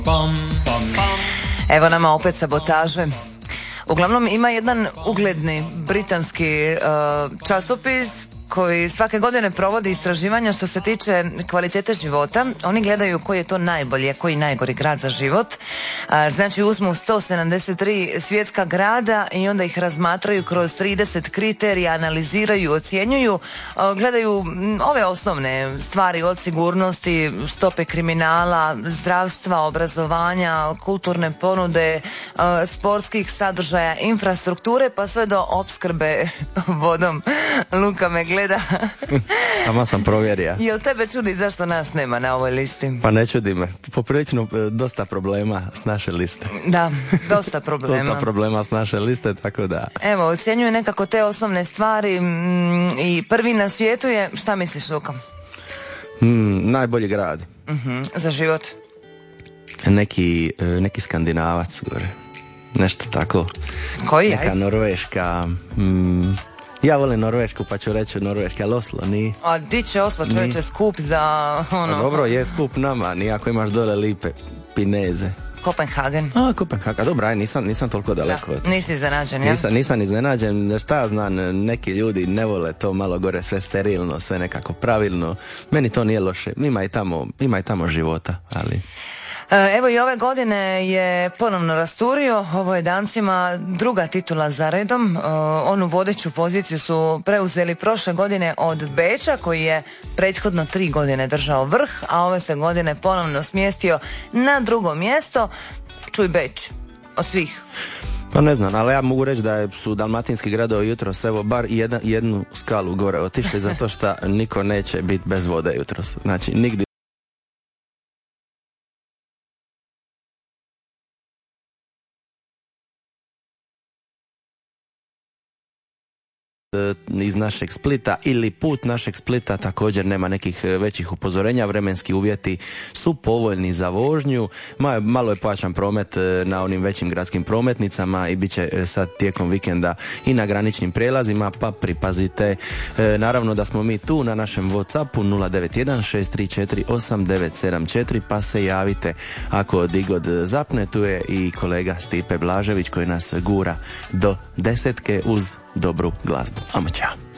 Evo nama opet sabotaže. Uglavnom ima jedan ugledni britanski časopis koji svake godine provodi istraživanja što se tiče kvalitete života. Oni gledaju koji je to najbolji, a koji najgori grad za život. Znači uzmu 173 svjetska grada i onda ih razmatraju kroz 30 kriterija, analiziraju, ocjenjuju, gledaju ove osnovne stvari od sigurnosti, stope kriminala, zdravstva, obrazovanja, kulturne ponude, sportskih sadržaja, infrastrukture, pa sve do opskrbe vodom. Luka me gleda. Ama sam provjerio. Jel tebe čudi zašto nas nema na ovoj listi? Pa ne čudi me. Poprilično dosta problema s naše liste. Da, dosta problema. Dosta problema s naše liste, tako da... Evo, ocjenjuje nekako te osnovne stvari i prvi na svijetu je, šta misliš, Luka? Najbolji grad. Za život? Neki Skandinavac gore. Nešto tako. Koji? Neka Norveška... Ja volim Norvešku, pa ću reći Norveška, ali Oslo nije. A di će Oslo, čovječe, skup za ono... A dobro, je skup nama, nijako imaš dole lipe pineze. Kopenhagen. Kopenhagen, dobro, aj, nisam toliko daleko. Da, nisi iznenađen, ja? Nisam iznenađen, šta ja znam, neki ljudi ne vole to malo gore sve sterilno, sve nekako pravilno. Meni to nije loše, ima i tamo života, ali... Evo i ove godine je ponovno rasturio, ovo je Dancima druga titula za redom, onu vodeću poziciju su preuzeli prošle godine od Beča koji je prethodno 3 godine držao vrh, a ove se godine ponovno smjestio na drugo mjesto. Čuj Beč, od svih. Pa ne znam, ali ja mogu reći da su dalmatinski gradovi jutros, evo bar jednu skalu gore otišli zato što niko neće biti bez vode jutros, znači nigdje. Iz našeg Splita ili put našeg Splita također nema nekih većih upozorenja, vremenski uvjeti su povoljni za vožnju, malo je pojačan promet na onim većim gradskim prometnicama i bit će sad tijekom vikenda i na graničnim prijelazima, pa pripazite. Naravno da smo mi tu na našem WhatsAppu 091 634 8974, pa se javite ako digod zapne. Tu je i kolega Stipe Blažević koji nas gura do 10 uz dobru glazbu. Amo čao.